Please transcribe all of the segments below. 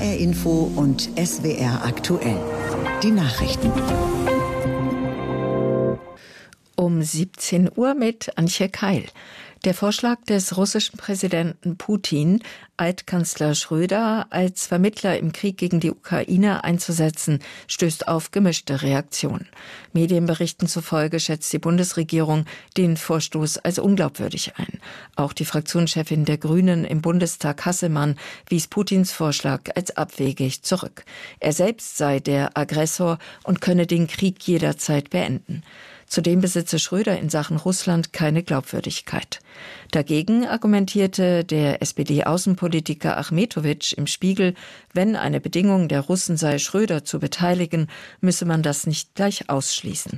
HR Info und SWR aktuell. Die Nachrichten. Um 17 Uhr mit Antje Keil. Der Vorschlag des russischen Präsidenten Putin, Altkanzler Schröder als Vermittler im Krieg gegen die Ukraine einzusetzen, stößt auf gemischte Reaktionen. Medienberichten zufolge schätzt die Bundesregierung den Vorstoß als unglaubwürdig ein. Auch die Fraktionschefin der Grünen im Bundestag, Hasselmann, wies Putins Vorschlag als abwegig zurück. Er selbst sei der Aggressor und könne den Krieg jederzeit beenden. Zudem besitze Schröder in Sachen Russland keine Glaubwürdigkeit. Dagegen argumentierte der SPD-Außenpolitiker Achmetowitsch im Spiegel, wenn eine Bedingung der Russen sei, Schröder zu beteiligen, müsse man das nicht gleich ausschließen.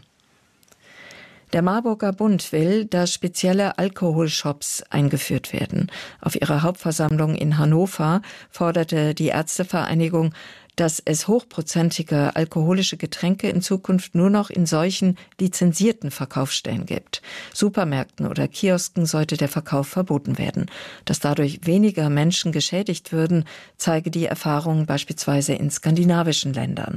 Der Marburger Bund will, dass spezielle Alkoholshops eingeführt werden. Auf ihrer Hauptversammlung in Hannover forderte die Ärztevereinigung, dass es hochprozentige alkoholische Getränke in Zukunft nur noch in solchen lizenzierten Verkaufsstellen gibt. Supermärkten oder Kiosken sollte der Verkauf verboten werden. Dass dadurch weniger Menschen geschädigt würden, zeige die Erfahrung beispielsweise in skandinavischen Ländern.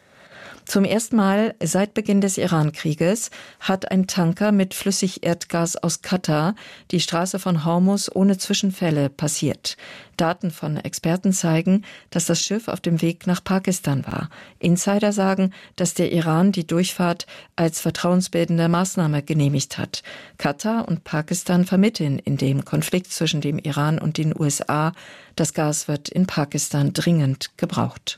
Zum ersten Mal seit Beginn des Iran-Krieges hat ein Tanker mit Flüssigerdgas aus Katar die Straße von Hormuz ohne Zwischenfälle passiert. Daten von Experten zeigen, dass das Schiff auf dem Weg nach Pakistan war. Insider sagen, dass der Iran die Durchfahrt als vertrauensbildende Maßnahme genehmigt hat. Katar und Pakistan vermitteln in dem Konflikt zwischen dem Iran und den USA. Das Gas wird in Pakistan dringend gebraucht.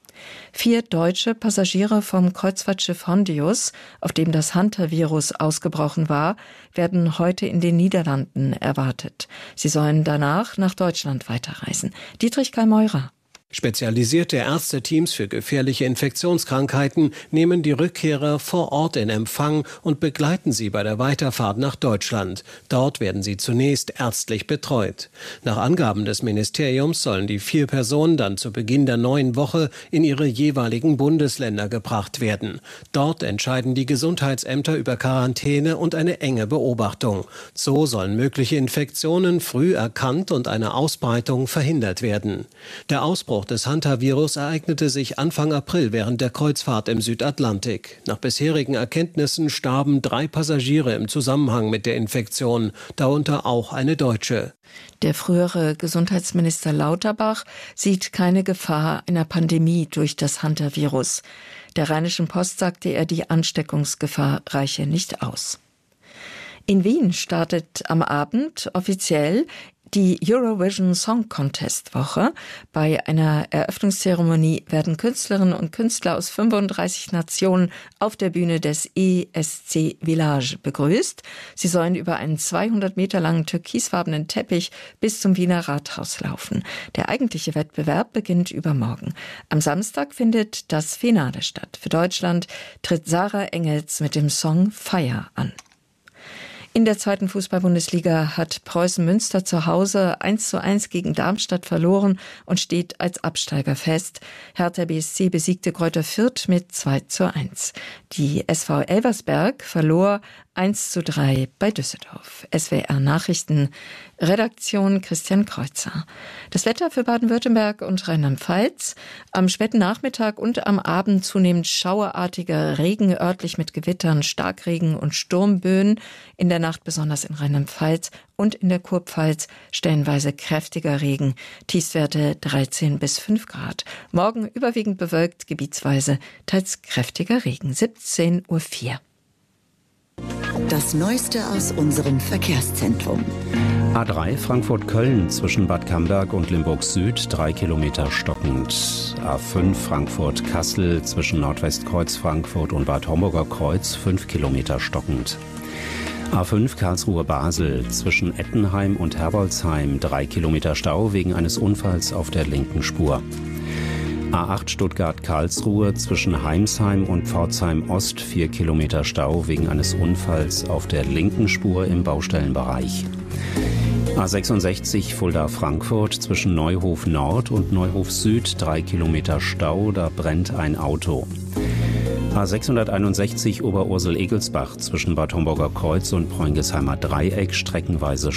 4 deutsche Passagiere vom Kreuzfahrtschiff Hondius, auf dem das Hunter-Virus ausgebrochen war, werden heute in den Niederlanden erwartet. Sie sollen danach nach Deutschland weiterreisen. Dietrich Kalmeurer. Spezialisierte Ärzteteams für gefährliche Infektionskrankheiten nehmen die Rückkehrer vor Ort in Empfang und begleiten sie bei der Weiterfahrt nach Deutschland. Dort werden sie zunächst ärztlich betreut. Nach Angaben des Ministeriums sollen die 4 Personen dann zu Beginn der neuen Woche in ihre jeweiligen Bundesländer gebracht werden. Dort entscheiden die Gesundheitsämter über Quarantäne und eine enge Beobachtung. So sollen mögliche Infektionen früh erkannt und eine Ausbreitung verhindert werden. Der Ausbruch des Hunter-Virus ereignete sich Anfang April während der Kreuzfahrt im Südatlantik. Nach bisherigen Erkenntnissen starben 3 Passagiere im Zusammenhang mit der Infektion, darunter auch eine Deutsche. Der frühere Gesundheitsminister Lauterbach sieht keine Gefahr einer Pandemie durch das Hunter-Virus. Der Rheinischen Post sagte er, die Ansteckungsgefahr reiche nicht aus. In Wien startet am Abend offiziell die Eurovision Song Contest Woche. Bei einer Eröffnungszeremonie werden Künstlerinnen und Künstler aus 35 Nationen auf der Bühne des ESC Village begrüßt. Sie sollen über einen 200 Meter langen türkisfarbenen Teppich bis zum Wiener Rathaus laufen. Der eigentliche Wettbewerb beginnt übermorgen. Am Samstag findet das Finale statt. Für Deutschland tritt Sarah Engels mit dem Song Fire an. In der 2. Fußball-Bundesliga hat Preußen Münster zu Hause 1:1 gegen Darmstadt verloren und steht als Absteiger fest. Hertha BSC besiegte Greuther Fürth mit 2:1. Die SV Elversberg verlor 1:3 bei Düsseldorf. SWR Nachrichten, Redaktion Christian Kreuzer. Das Wetter für Baden-Württemberg und Rheinland-Pfalz. Am späten Nachmittag und am Abend zunehmend schauerartiger Regen, örtlich mit Gewittern, Starkregen und Sturmböen. In der Nacht besonders in Rheinland-Pfalz und in der Kurpfalz stellenweise kräftiger Regen. Tiefstwerte 13 bis 5 Grad. Morgen überwiegend bewölkt, gebietsweise teils kräftiger Regen. 17:04 Uhr. Das Neueste aus unserem Verkehrszentrum. A3 Frankfurt-Köln zwischen Bad Camberg und Limburg Süd 3 Kilometer stockend. A5 Frankfurt-Kassel zwischen Nordwestkreuz Frankfurt und Bad Homburger Kreuz 5 Kilometer stockend. A5 Karlsruhe-Basel zwischen Ettenheim und Herbolzheim 3 Kilometer Stau wegen eines Unfalls auf der linken Spur. A8 Stuttgart-Karlsruhe zwischen Heimsheim und Pforzheim Ost 4 Kilometer Stau wegen eines Unfalls auf der linken Spur im Baustellenbereich. A66 Fulda-Frankfurt zwischen Neuhof Nord und Neuhof Süd 3 Kilometer Stau, da brennt ein Auto. A661 Oberursel-Egelsbach zwischen Bad Homburger Kreuz und Preungesheimer Dreieck streckenweise